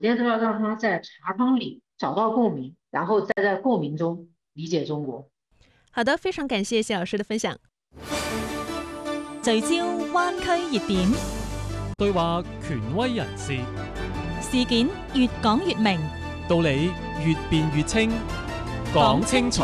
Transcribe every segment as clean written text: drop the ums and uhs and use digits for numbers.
先都要让他在茶汤里找到共鸣，然后再在共鸣中理解中国。 好的，非常感谢谢老师的分享。聚焦灣區熱點， 對話權威人士， 事件越講越明， 道理越辯越清，講清楚。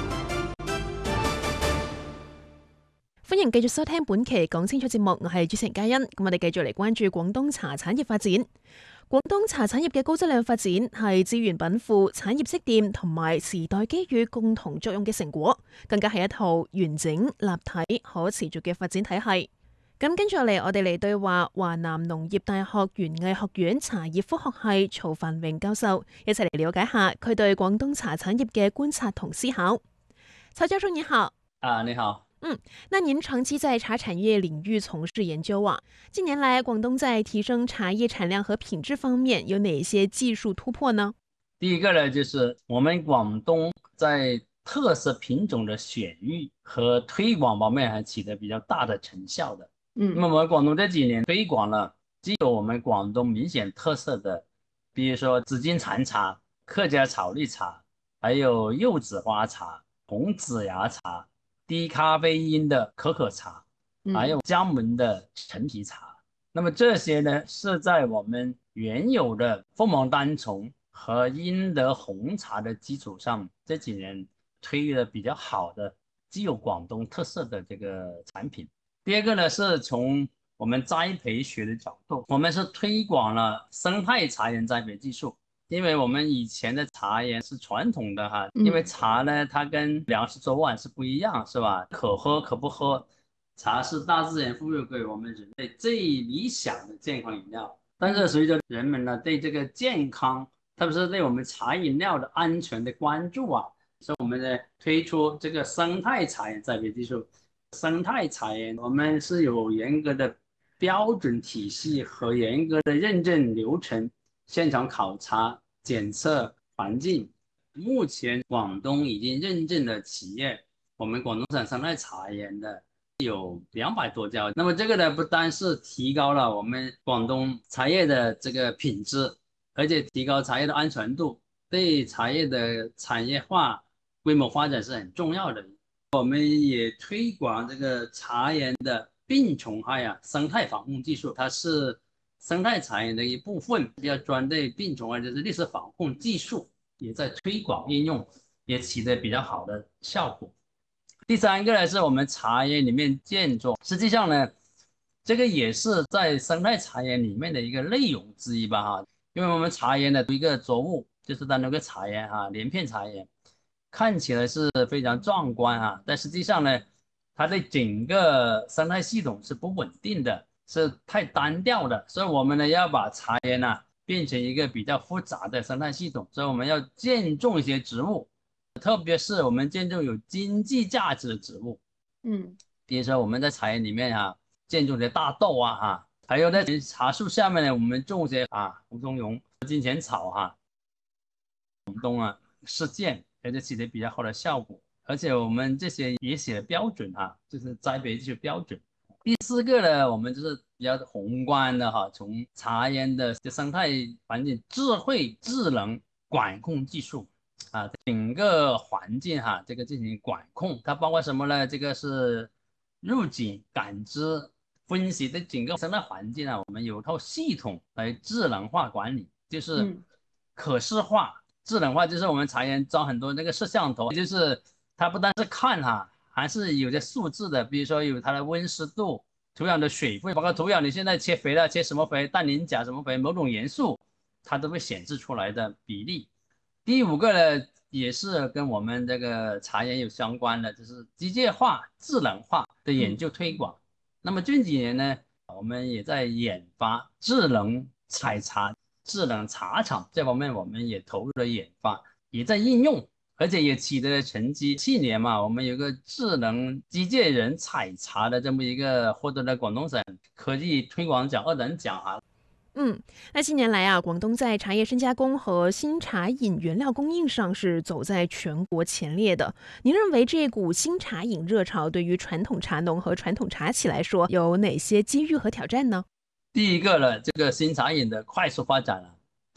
歡迎繼續收聽本期講清楚節目，我係主持人嘉欣。咁我哋繼續嚟關注廣東茶產業發展。廣東茶產業嘅高質量發展係資源稟賦、產業積澱同埋時代機遇共同作用嘅成果，更加係一套完整、立體、可持續嘅發展體系。咁跟住落嚟，我哋嚟對話華南農業大學園藝學院茶葉科學系曹繁榮教授，一齊嚟了解下佢對廣東茶產業嘅觀察同思考。曹教授你好。 你好。 那您長期在茶產業領域從事研究啊，近年來廣東在提升茶葉產量和品質方面有哪些技術突破呢？ 第一個呢，就是我們廣東在特色品種的選育和推廣方面還取得比較大的成效的。那麼我們廣東這幾年推廣了既有我們廣東明顯特色的，比如說紫金禪茶、客家草綠茶，還有柚子花茶、紅子芽茶、低咖啡因的可可茶，還有江門的陳皮茶。那麼這些呢，是在我們原有的鳳凰單叢和英德紅茶的基礎上，這幾年推的比較好的既有廣東特色的這個產品。第二個呢，是從我們栽培學的角度，我們是推廣了生態茶園栽培技術。因為我們以前的茶園是傳統的哈，因為茶呢，它跟糧食早晚是不一樣，是吧？可喝可不喝，茶是大自然賦予給我們人類最理想的健康飲料。但是隨着人們呢對這個健康，特別是對我們茶飲料的安全的關注啊，所以我們呢推出這個生態茶園栽培技術。生態茶園我們是有嚴格的標準體系和嚴格的認證流程。現場考察、檢測環境，目前廣東已經認證的企業，我們廣東省生態茶園的有200多家。那麼這個呢，不單是提高了我們廣東茶葉的這個品質，而且提高茶葉的安全度，對茶葉的產業化、規模發展是很重要的。我們也推廣這個茶園的病蟲害生態防控技術，它是生態茶園的一部分，比較專對病蟲害就是歷史防控技術，也在推廣應用，也取得比較好的效果。第三個呢，是我們茶園裏面建築，實際上呢，這個也是在生態茶園裏面的一個內容之一吧哈。因為我們茶園的一個作物就是單獨個茶園哈，連片茶園，看起來是非常壯觀哈，但實際上呢，它對整個生態系統是不穩定的。是太單調的，所以我們呢要把茶園變成一個比較複雜的生態系統，所以我們要建種一些植物，特別是我們建種有經濟價值的植物，比如說我們在茶園裡面建種些大豆還有在茶樹下面呢，我們種些胡松茸、金錢草廣東實踐，而且取得比較好的效果，而且我們這些也寫標準就是栽培這些標準。第四個呢，我們就是比較宏觀的從茶園的生態環境智慧智能管控技術整個環境這個進行管控，它包括什麼呢？這個是入境感知分析的整個生態環境我們有一套系統來智能化管理，就是可視化。智能化就是我們茶園裝很多那個攝像頭，就是它不單是看還是有些數字的，比如說有它的溫濕度、土壤的水分，包括土壤你現在切肥了，切什麼肥，氮磷鉀什麼肥，某種元素，它都會顯示出來的比例。第五個呢，也是跟我們這個茶園有相關的，就是機械化、智能化的研究推廣。那麼近幾年呢，我們也在研發智能採茶、智能茶廠這方面，我們也投入了研發，也在應用。而且也取得了成績。去年嘛，我們有個智能機械人採茶的這麼一個獲得了廣東省科技推廣獎2等獎那近年來廣東在茶葉深加工和新茶飲原料供應上是走在全國前列的。您認為這股新茶飲熱潮對於傳統茶農和傳統茶企來說有哪些機遇和挑戰呢？ 第一個呢，這個新茶飲的快速發展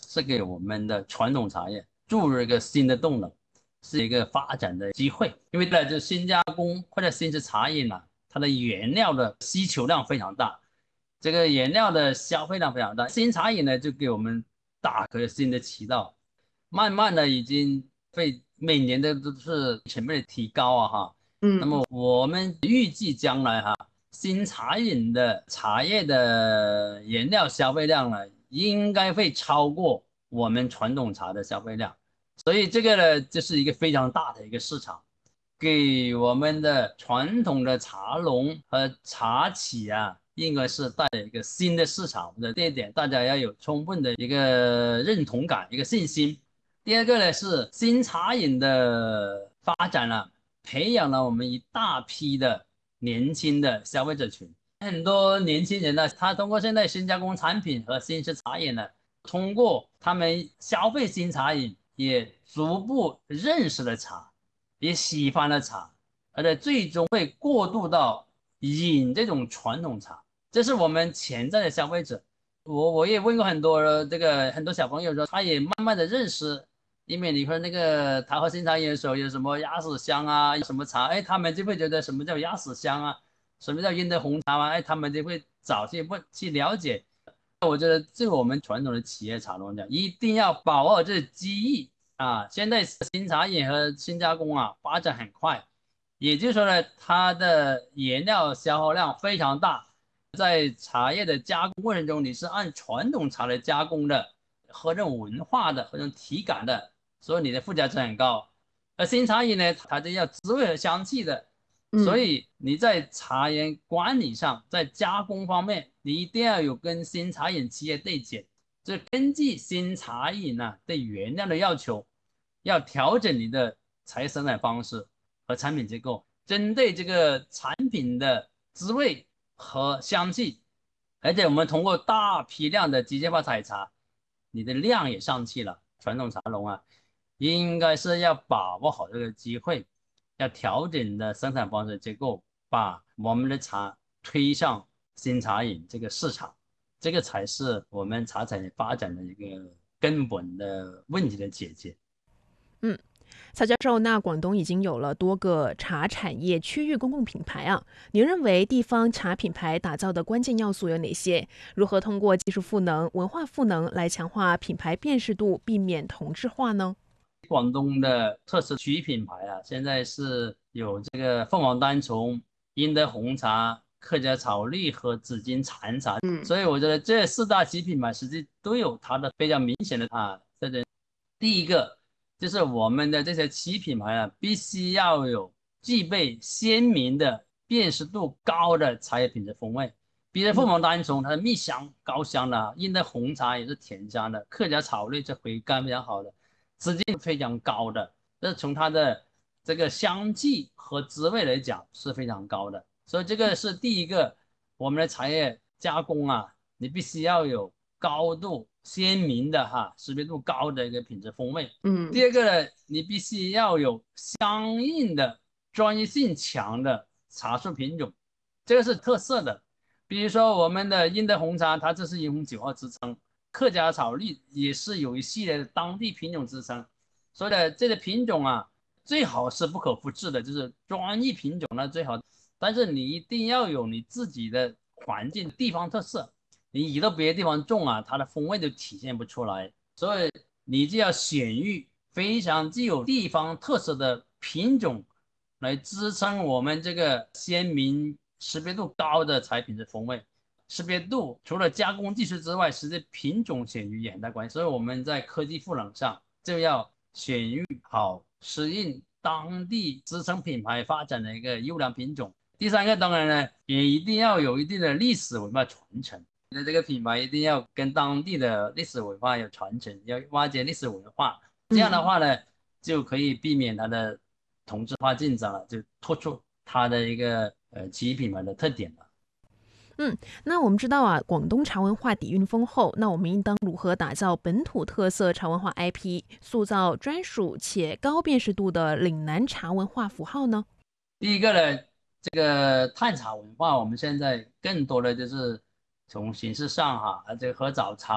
是给我们的传统茶叶注入一个新的动能，是一个发展的机会。因为呢，就新加工或者新式茶饮呢，它的原料的需求量非常大，这个原料的消费量非常大，新茶饮呢就给我们打开了新的渠道，慢慢的已经会每年的都是全面的提高啊哈。那么我们预计将来哈，新茶饮的茶叶的原料消费量呢，应该会超过我们传统茶的消费量，所以这个呢，就是一个非常大的一个市场，给我们的传统的茶农和茶企啊，应该是带来一个新的市场的这一点，大家要有充分的一个认同感，一个信心。第二个呢是新茶饮的发展了，培养了我们一大批的年轻的消费者群。很多年轻人呢，他通过现在新加工产品和新式茶饮呢，通过他们消费新茶饮，也逐步认识了茶，也喜欢了茶，而且最终会过渡到饮这种传统茶。这是我们潜在的消费者。我也问过很多很多小朋友说，他也慢慢的认识。因为你说那个他喝新茶饮的时候有什么鸭屎香啊，什么茶，哎，他们就会觉得什么叫鸭屎香啊，什么叫英德红茶啊，哎，他们就会找去问去了解。我觉得对我们传统的企业茶农讲，一定要把握这机遇啊！现在新茶饮和新加工啊发展很快，也就是说呢，它的原料消耗量非常大，在茶叶的加工过程中，你是按传统茶来加工的，和这种文化的和这种体感的。所以你的附加值很高。而新茶饮呢，它就要滋味和香气的，所以你在茶园管理上，在加工方面，你一定要有跟新茶饮企业对接，就是根据新茶饮呢对原料的要求，要调整你的茶叶生产方式和产品结构，针对这个产品的滋味和香气。而且我们通过大批量的机械化采茶，你的量也上去了，传统茶农啊。应该是要把握好这个机会，要调整的生产方式结构，把我们的茶推向新茶饮这个市场，这个才是我们茶产业发展的一个根本的问题的解决。 曹教授，那广东已经有了多个茶产业区域公共品牌啊，您认为地方茶品牌打造的关键要素有哪些？如何通过技术赋能、文化赋能来强化品牌辨识度，避免同质化呢？ 广东的特色区域品牌啊，现在是有这个凤凰单丛、英德红茶、客家草绿和紫金禅茶，所以我觉得这四大区域品牌实际都有它的非常明显的特征。第一个就是我们的这些区域品牌啊，必须要有具备鲜明的辨识度高的茶叶品质风味。比如凤凰单丛，它的蜜香高香的，英德红茶也是甜香的，客家草绿这回甘非常好的。直接非常高的，这从它的这个香气和滋味来讲是非常高的，所以这个是第一个，我们的茶叶加工啊，你必须要有高度鲜明的识别度高的一个品质风味。第二个呢，你必须要有相应的专业性强的茶树品种，这个是特色的。比如说我们的英德红茶，它这是银红9号之称。客家草绿也是有一系列的当地品种支撑，所以呢，这个品种啊，最好是不可复制的，就是专业品种呢最好，但是你一定要有你自己的环境地方特色，你移到别的地方种啊，它的风味就体现不出来，所以你就要选育非常具有地方特色的品种来支撑我们这个鲜明识别度高的茶品质风味。识别度除了加工技术之外，实际品种选育也很大关系，所以我们在科技赋能上就要选育好适应当地支撑品牌发展的一个优良品种。第三个当然呢，也一定要有一定的历史文化传承，你的这个品牌一定要跟当地的历史文化有传承，要挖掘历史文化，这样的话呢，就可以避免它的同质化进展了，就突出它的一个企业品牌的特点了。 那我们知道啊，广东茶文化底蕴丰厚，那我们应当如何打造本土特色茶文化 IP， 塑造专属且高辨识度的岭南茶文化符号呢？ 第一个呢，这个探茶文化，我们现在更多的就是从形式上这个喝早茶啊，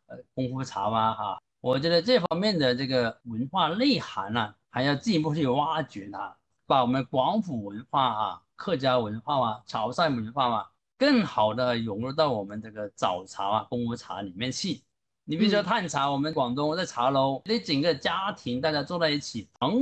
功夫茶嘛我觉得这方面的这个文化内涵呢，还要进一步去挖掘它，把我们广府文化客家文化潮汕文化更好的融入到我们这个早茶功夫茶里面去。你比如说探茶，我们广东在茶楼，那整个家庭大家坐在一起，朋